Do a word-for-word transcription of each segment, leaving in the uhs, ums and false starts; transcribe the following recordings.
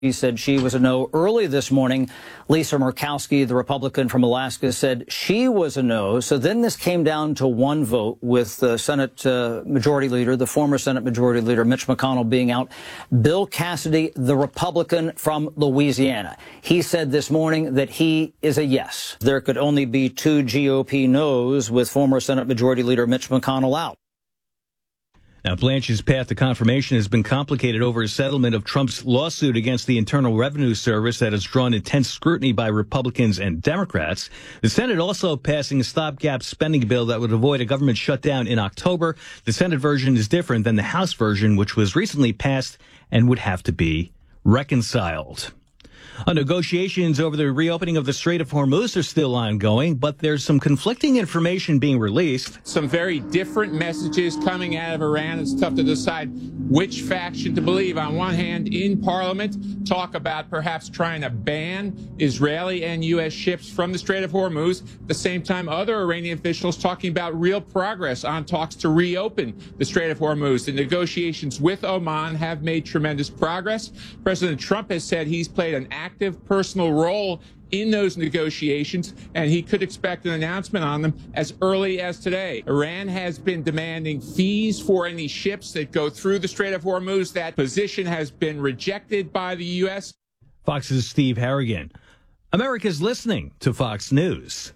He said she was a no. Early this morning, Lisa Murkowski, the Republican from Alaska, said she was a no. So then this came down to one vote with the Senate uh, Majority Leader, the former Senate Majority Leader, Mitch McConnell, being out. Bill Cassidy, the Republican from Louisiana. He said this morning that he is a yes. There could only be two G O P no's with former Senate Majority Leader Mitch McConnell out. Now, Blanche's path to confirmation has been complicated over a settlement of Trump's lawsuit against the Internal Revenue Service that has drawn intense scrutiny by Republicans and Democrats. The Senate also passing a stopgap spending bill that would avoid a government shutdown in October. The Senate version is different than the House version, which was recently passed and would have to be reconciled. Uh, negotiations over the reopening of the Strait of Hormuz are still ongoing, but there's some conflicting information being released. Some very different messages coming out of Iran. It's tough to decide which faction to believe. On one hand, in Parliament, talk about perhaps trying to ban Israeli and U S ships from the Strait of Hormuz. At the same time, other Iranian officials talking about real progress on talks to reopen the Strait of Hormuz. The negotiations with Oman have made tremendous progress. President Trump has said he's played an active personal role in those negotiations, and he could expect an announcement on them as early as today. Iran has been demanding fees for any ships that go through the Strait of Hormuz. That position has been rejected by the U S. Fox's Steve Harrigan. America's listening to Fox News.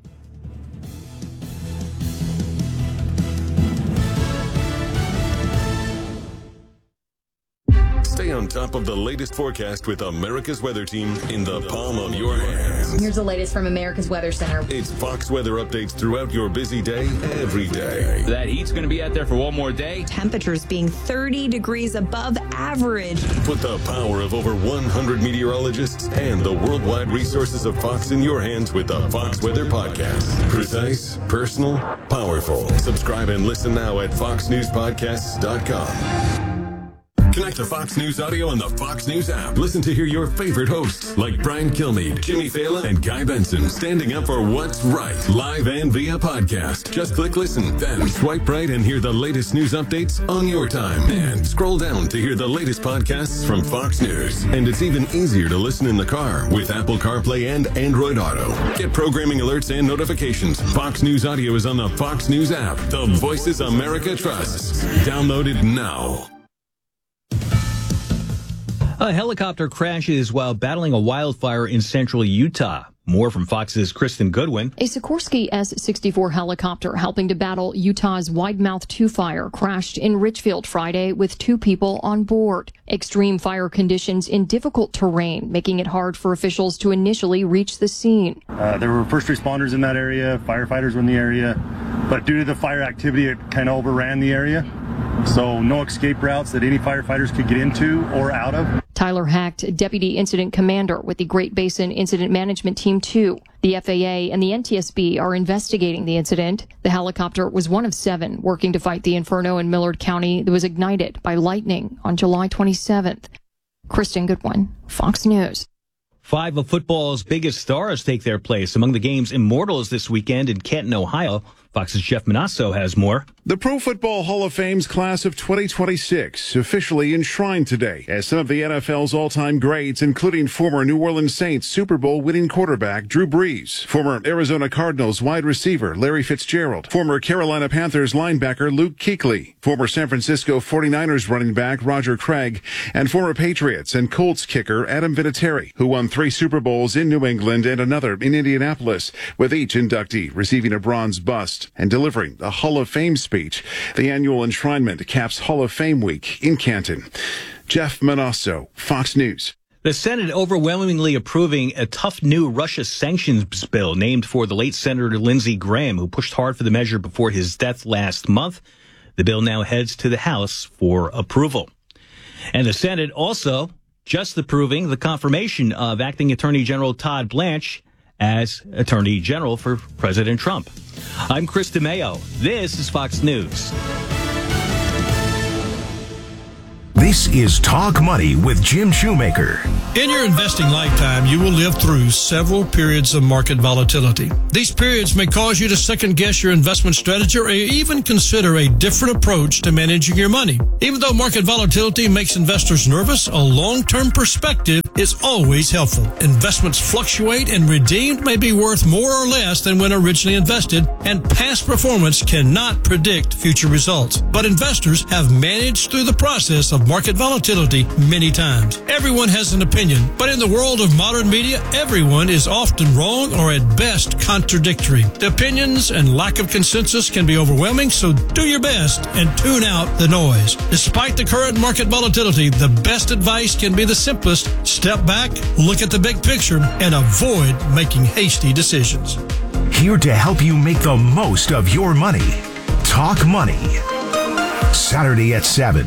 Stay on top of the latest forecast with America's Weather Team in the palm of your hands. Here's the latest from America's Weather Center. It's Fox weather updates throughout your busy day, every day. That heat's going to be out there for one more day. Temperatures being thirty degrees above average. Put the power of over one hundred meteorologists and the worldwide resources of Fox in your hands with the Fox Weather Podcast. Precise, personal, powerful. Subscribe and listen now at fox news podcasts dot com. Connect to Fox News Audio on the Fox News app. Listen to hear your favorite hosts like Brian Kilmeade, Jimmy Fallon, and Guy Benson standing up for what's right, live and via podcast. Just click listen, then swipe right and hear the latest news updates on your time. And scroll down to hear the latest podcasts from Fox News. And it's even easier to listen in the car with Apple CarPlay and Android Auto. Get programming alerts and notifications. Fox News Audio is on the Fox News app. The voices America trusts. Download it now. A helicopter crashes while battling a wildfire in central Utah. More from Fox's Kristen Goodwin. A Sikorsky S sixty-four helicopter helping to battle Utah's Widemouth two fire crashed in Richfield Friday with two people on board. Extreme fire conditions in difficult terrain, making it hard for officials to initially reach the scene. Uh, there were first responders in that area, firefighters were in the area, but due to the fire activity, it kind of overran the area. So no escape routes that any firefighters could get into or out of. Tyler Hacht, Deputy Incident Commander with the Great Basin Incident Management Team two. The F A A and the N T S B are investigating the incident. The helicopter was one of seven working to fight the inferno in Millard County that was ignited by lightning on July twenty-seventh. Kristen Goodwin, Fox News. Five of football's biggest stars take their place among the game's immortals this weekend in Canton, Ohio. Fox's Jeff Manasso has more. The Pro Football Hall of Fame's class of twenty twenty-six officially enshrined today as some of the N F L's all-time greats, including former New Orleans Saints Super Bowl winning quarterback Drew Brees, former Arizona Cardinals wide receiver Larry Fitzgerald, former Carolina Panthers linebacker Luke Kuechly, former San Francisco forty-niners running back Roger Craig, and former Patriots and Colts kicker Adam Vinatieri, who won three Super Bowls in New England and another in Indianapolis, with each inductee receiving a bronze bust and delivering a Hall of Fame speech. The annual enshrinement caps Hall of Fame week in Canton. Jeff Manasso, Fox News. The Senate overwhelmingly approving a tough new Russia sanctions bill named for the late Senator Lindsey Graham, who pushed hard for the measure before his death last month. The bill now heads to the House for approval. And the Senate also just approving the confirmation of Acting Attorney General Todd Blanche as Attorney General for President Trump. I'm Chris DeMeo. This is Fox News. The This is Talk Money with Jim Shoemaker. In your investing lifetime, you will live through several periods of market volatility. These periods may cause you to second guess your investment strategy or even consider a different approach to managing your money. Even though market volatility makes investors nervous, a long-term perspective is always helpful. Investments fluctuate and redeemed may be worth more or less than when originally invested, and past performance cannot predict future results. But investors have managed through the process of market volatility many times. Everyone has an opinion, but in the world of modern media, everyone is often wrong or at best contradictory. The opinions and lack of consensus can be overwhelming, so do your best and tune out the noise. Despite the current market volatility, the best advice can be the simplest. Step back, look at the big picture, and avoid making hasty decisions. Here to help you make the most of your money. Talk Money. Saturday at seven.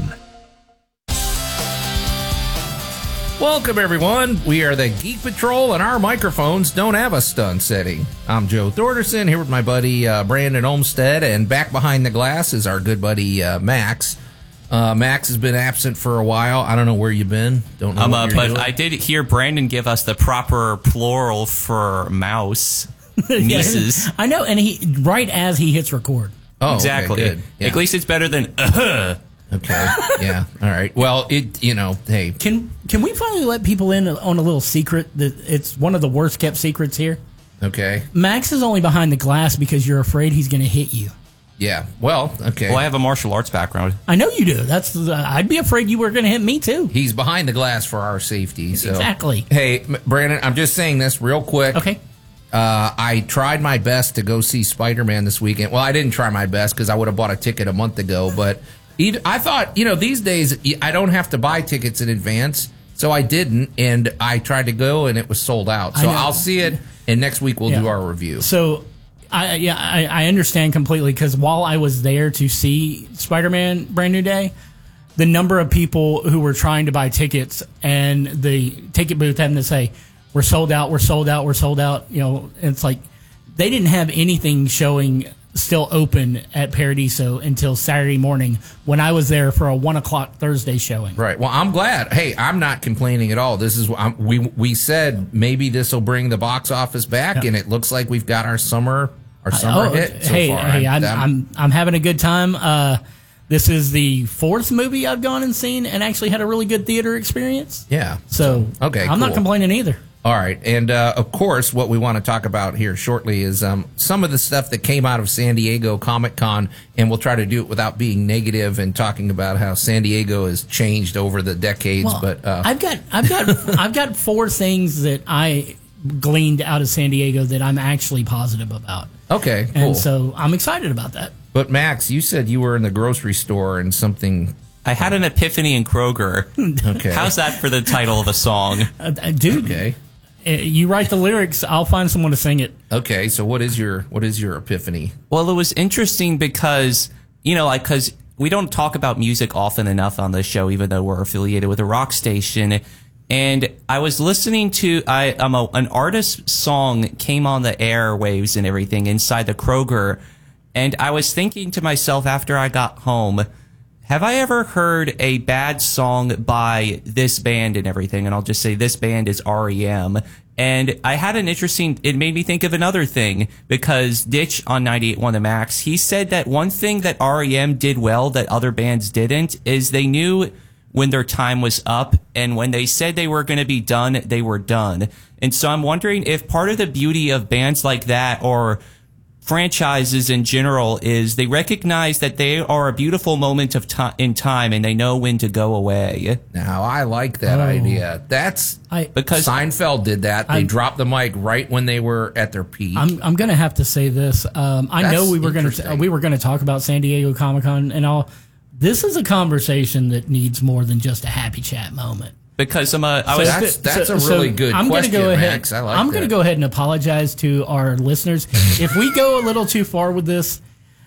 Welcome, everyone. We are the Geek Patrol, and our microphones don't have a stun setting. I'm Joe Thorderson, here with my buddy uh, Brandon Olmstead, and back behind the glass is our good buddy uh, Max. Uh, Max has been absent for a while. I don't know where you've been. Don't know. Um, what uh, you're but doing. I did hear Brandon give us the proper plural for mouse. Nieces. I know, and he right as he hits record. Oh, exactly. Okay, good. Yeah. At least it's better than uh Okay. Yeah. All right. Well, it you know, hey, Can can we finally let people in on a little secret that it's one of the worst kept secrets here? okay. Max is only behind the glass because you're afraid he's going to hit you. Yeah. Well, okay. Well, I have a martial arts background. I know you do. That's the, I'd be afraid you were going to hit me too. He's behind the glass for our safety. So. Exactly. Hey, M- Brandon, I'm just saying this real quick. Okay. Uh, I tried my best to go see Spider-Man this weekend. Well, I didn't try my best because I would have bought a ticket a month ago. But even, I thought, you know, these days I don't have to buy tickets in advance, so I didn't. And I tried to go, and it was sold out. So I'll see it, and next week we'll Yeah. do our review. So, I yeah, I, I understand completely because while I was there to see Spider-Man Brand New Day, the number of people who were trying to buy tickets and the ticket booth having to say, we're sold out, we're sold out, we're sold out. You know, it's like they didn't have anything showing still open at Paradiso until Saturday morning when I was there for a one o'clock Thursday showing. Right. Well, I'm glad. Hey, I'm not complaining at all. This is I'm, we we said maybe this will bring the box office back, Yeah. and it looks like we've got our summer our summer Oh, hit so hey, far. hey, I'm, I'm- I'm I'm having a good time. Uh, this is the fourth movie I've gone and seen and actually had a really good theater experience. yeah. So, okay, I'm not cool. complaining either. All right, and uh, of course, what we want to talk about here shortly is um, some of the stuff that came out of San Diego Comic Con, and we'll try to do it without being negative and talking about how San Diego has changed over the decades. Well, but uh, I've got I've got I've got four things that I gleaned out of San Diego that I'm actually positive about. okay, cool. And so I'm excited about that. But Max, you said you were in the grocery store and something. I had an epiphany in Kroger. Okay, How's that for the title of a song? Uh, uh, dude, okay, uh, you write the lyrics, I'll find someone to sing it. okay. So what is your what is your epiphany? Well, it was interesting because, you know, like, because we don't talk about music often enough on this show, even though we're affiliated with a rock station. And I was listening to I, um, a, an artist's song came on the airwaves and everything inside the Kroger. And I was thinking to myself after I got home, have I ever heard a bad song by this band and everything? And I'll just say this band is R E M. And I had an interesting, it made me think of another thing because Ditch on ninety-eight point one The Max, he said that one thing that R E M did well that other bands didn't is they knew when their time was up, and when they said they were going to be done, they were done. And so I'm wondering if part of the beauty of bands like that or franchises in general is they recognize that they are a beautiful moment of time in time and they know when to go away. Now I like that Oh. idea. That's I, Because Seinfeld did that. They I'm- dropped the mic right when they were at their peak. I'm I'm gonna have to say this. Um, I That's know we were gonna interesting. we were gonna talk about San Diego Comic Con and all. This is a conversation that needs more than just a happy chat moment. because I'm a, I was That's- that's a really good I'm question, gonna go ahead, Max. I like I'm going to that. go ahead and apologize to our listeners. If we go a little too far with this,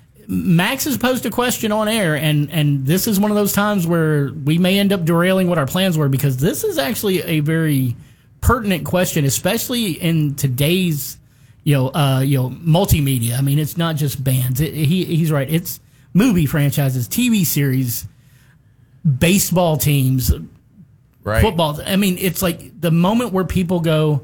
Max has posed a question on air, and, and this is one of those times where we may end up derailing what our plans were because this is actually a very pertinent question, especially in today's you know uh, you know multimedia. I mean, it's not just bands. It, he he's right. It's movie franchises, T V series. baseball teams, right. football. I mean, it's like the moment where people go,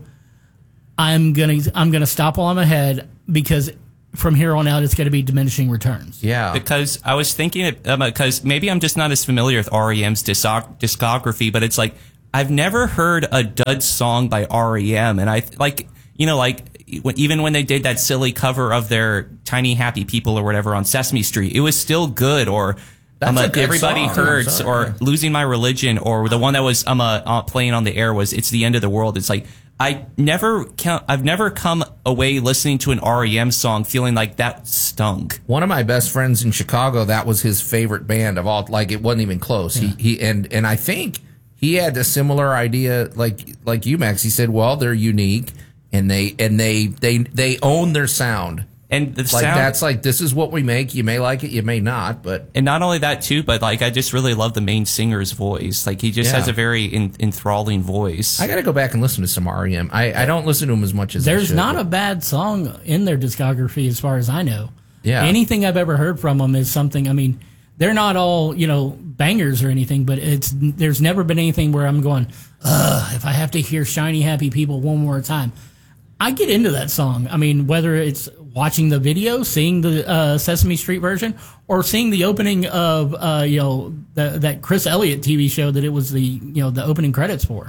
I'm gonna I'm gonna stop while I'm ahead, because from here on out it's going to be diminishing returns. Yeah, because I was thinking because um, maybe I'm just not as familiar with R E M's discog- discography, but it's like I've never heard a dud song by R E M, and I like you know like even when they did that silly cover of their Tiny Happy People or whatever on Sesame Street, it was still good. Or Um, uh, Everybody song. Hurts, Yeah, or yeah. Losing My Religion, or the one that was um, uh, uh, playing on the air was It's the End of the World. It's like I never count, I've never come away listening to an R E M song feeling like that stung. One of my best friends in Chicago, that was his favorite band of all. Like, it wasn't even close. Yeah. He he and and I think he had a similar idea, like like you, Max. He said, "Well, they're unique, and they and they they they own their sound." And the like sound, that's like, this is what we make. You may like it, you may not, but and not only that too, but like I just really love the main singer's voice. Like he just Yeah. has a very in, enthralling voice. I got to go back and listen to some R E M. I, I don't listen to them as much as I There's should, not but- a bad song in their discography as far as I know. Yeah. Anything I've ever heard from them is something, I mean, they're not all, you know, bangers or anything, but it's there's never been anything where I'm going, ugh, if I have to hear Shiny Happy People one more time. I get into that song. I mean, whether it's watching the video, seeing the uh, Sesame Street version, or seeing the opening of, uh, you know, the, that Chris Elliott T V show that it was the, you know, the opening credits for.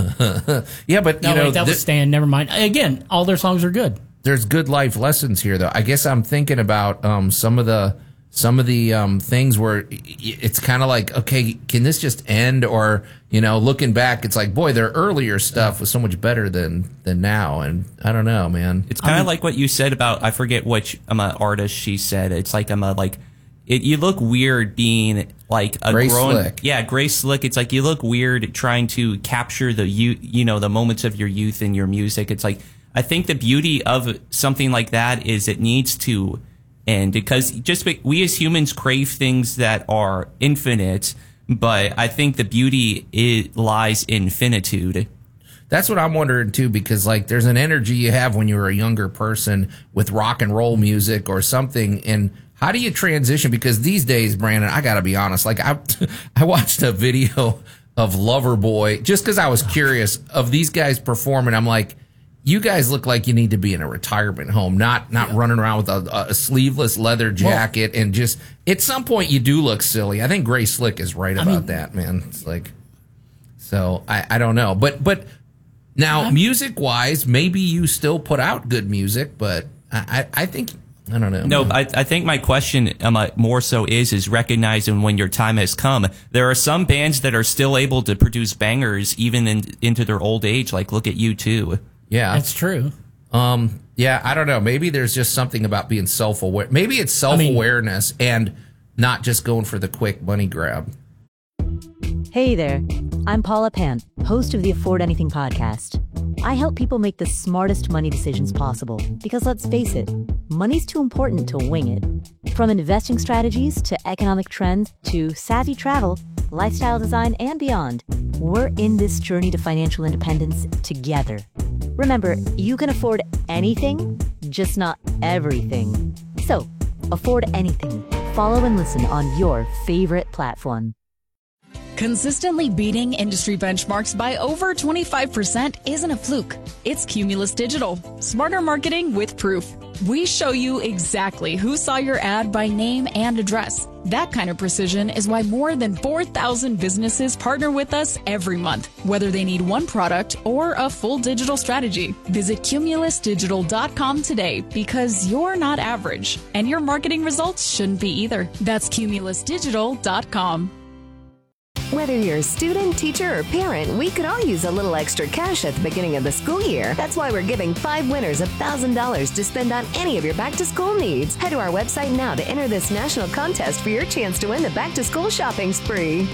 Yeah, but no, you know, wait, that thi- was Stan. Never mind. Again, all their songs are good. there's good life lessons here, though. I guess I'm thinking about um, some of the some of the um, things where it's kind of like, okay, can this just end? Or, you know, looking back, it's like, boy, their earlier stuff was so much better than than now. And I don't know, man. It's kind of like what you said about, I forget which um, uh, artist she said. It's like, I'm a, like, it, you look weird being like a Grace grown, Slick. yeah, Grace Slick. It's like you look weird trying to capture the you, you know, the moments of your youth in your music. It's like, I think the beauty of something like that is it needs to end, because just be, we as humans crave things that are infinite, but I think the beauty it lies in finitude. That's what I'm wondering too, because like there's an energy you have when you're a younger person with rock and roll music or something, and how do you transition? Because these days, Brandon, I gotta be honest, like I I watched a video of Loverboy just because I was curious of these guys performing. I'm like, you guys look like you need to be in a retirement home, not not yeah. running around with a, a sleeveless leather jacket. Well, and just at some point you do look silly. I think Grace Slick is right about I mean, that, man. It's like, so I, I don't know, but but now music wise, maybe you still put out good music, but I I think I don't know. No, I, I think my question um, uh, more so is is recognizing when your time has come. There are some bands that are still able to produce bangers even in, into their old age. Like look at U two. Yeah, that's true. Um, yeah, I don't know. Maybe there's just something about being self-aware. Maybe it's self-awareness I mean, and not just going for the quick money grab. Hey there. I'm Paula Pant, host of the Afford Anything podcast. I help people make the smartest money decisions possible because, let's face it, money's too important to wing it. From investing strategies to economic trends to savvy travel, lifestyle design, and beyond, we're in this journey to financial independence together. Remember, you can afford anything, just not everything. So, afford anything. Follow and listen on your favorite platform. Consistently beating industry benchmarks by over twenty-five percent isn't a fluke. It's Cumulus Digital. Smarter marketing with proof. We show you exactly who saw your ad by name and address. That kind of precision is why more than four thousand businesses partner with us every month, whether they need one product or a full digital strategy. Visit cumulus digital dot com today, because you're not average, and your marketing results shouldn't be either. That's cumulus digital dot com. Whether you're a student, teacher, or parent, we could all use a little extra cash at the beginning of the school year. That's why we're giving five winners one thousand dollars to spend on any of your back-to-school needs. Head to our website now to enter this national contest for your chance to win the back-to-school shopping spree.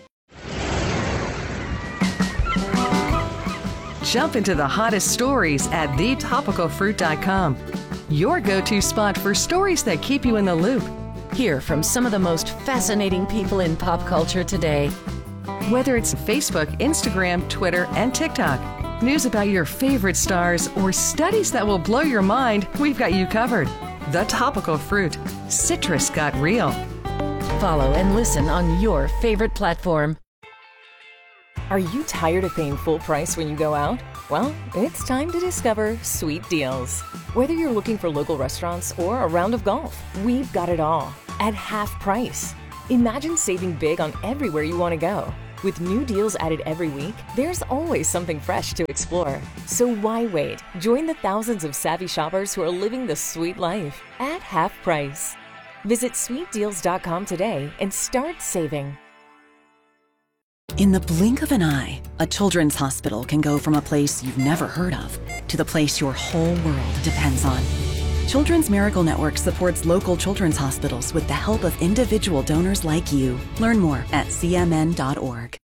Jump into the hottest stories at the topical fruit dot com. Your go-to spot for stories that keep you in the loop. Hear from some of the most fascinating people in pop culture today. Whether it's Facebook, Instagram, Twitter, and TikTok, news about your favorite stars, or studies that will blow your mind, we've got you covered. The Topical Fruit. Citrus got real. follow and listen on your favorite platform. Are you tired of paying full price when you go out? Well, it's time to discover Sweet Deals. Whether you're looking for local restaurants or a round of golf, we've got it all at half price. Imagine saving big on everywhere you want to go. With new deals added every week, there's always something fresh to explore. So why wait? Join the thousands of savvy shoppers who are living the sweet life at half price. Visit sweet deals dot com today and start saving. In the blink of an eye, a children's hospital can go from a place you've never heard of to the place your whole world depends on. Children's Miracle Network supports local children's hospitals with the help of individual donors like you. Learn more at c m n dot org.